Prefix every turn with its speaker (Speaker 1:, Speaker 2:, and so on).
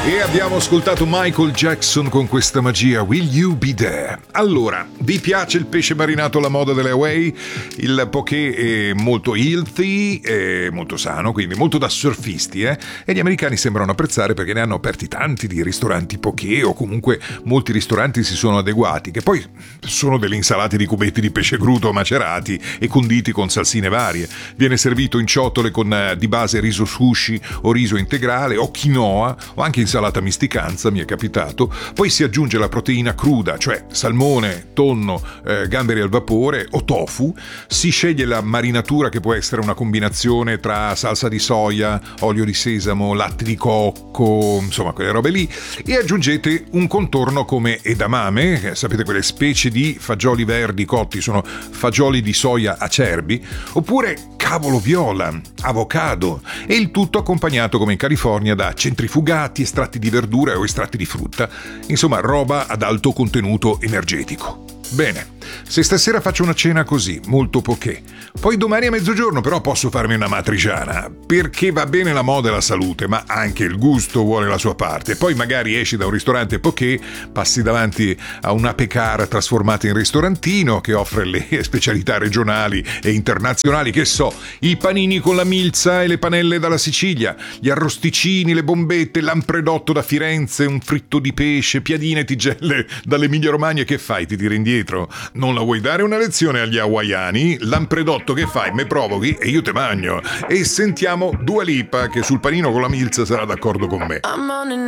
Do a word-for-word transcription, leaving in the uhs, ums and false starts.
Speaker 1: E abbiamo ascoltato Michael Jackson con questa magia, Will You Be There? Allora, vi piace il pesce marinato alla moda delle Hawaii? Il poké è molto healthy, è molto sano, quindi molto da surfisti, eh? E gli americani sembrano apprezzare perché ne hanno aperti tanti di ristoranti poké, o comunque molti ristoranti si sono adeguati, che poi sono delle insalate di cubetti di pesce crudo macerati e conditi con salsine varie. Viene servito in ciotole con di base riso sushi o riso integrale o quinoa o anche insalata misticanza, mi è capitato. Poi si aggiunge la proteina cruda, cioè salmone, tonno, eh, gamberi al vapore o tofu. Si sceglie la marinatura, che può essere una combinazione tra salsa di soia, olio di sesamo, latte di cocco, insomma quelle robe lì, e aggiungete un contorno come edamame, sapete quelle specie di fagioli verdi cotti, sono fagioli di soia acerbi, oppure cavolo viola, avocado, e il tutto accompagnato come in California da centrifugati, estratti di verdura o estratti di frutta, insomma roba ad alto contenuto energetico. Bene, se stasera faccio una cena così, molto poké, poi domani a mezzogiorno però posso farmi una matriciana, perché va bene la moda e la salute, ma anche il gusto vuole la sua parte. Poi magari esci da un ristorante poké, passi davanti a una pecara trasformata in ristorantino che offre le specialità regionali e internazionali, che so, i panini con la milza e le panelle dalla Sicilia, gli arrosticini, le bombette, l'ampredotto da Firenze, un fritto di pesce, piadine e tigelle dall'Emilia Romagna. Che fai? Ti tiri indietro? Non la vuoi dare una lezione agli hawaiani? L'ampredotto che fai? Me provochi e io te magno. E sentiamo Dua Lipa, che sul panino con la milza sarà d'accordo con me.